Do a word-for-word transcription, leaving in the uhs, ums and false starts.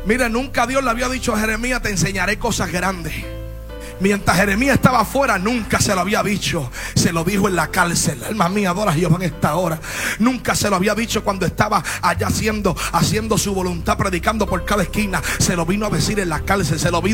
Mira, nunca Dios le había dicho a Jeremías: te enseñaré cosas grandes. Mientras Jeremías estaba afuera, nunca se lo había dicho. Se lo dijo en la cárcel. Alma mía, adora a Jehová en esta hora. Nunca se lo había dicho cuando estaba allá haciendo, haciendo su voluntad, predicando por cada esquina. Se lo vino a decir en la cárcel. Se lo vino